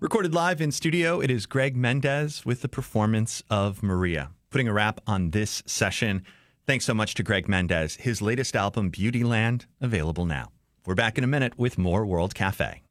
Recorded live in studio, it is Greg Mendez with the performance of Maria. Putting a wrap on this session. Thanks so much to Greg Mendez. His latest album, Beautyland, available now. We're back in a minute with more World Cafe.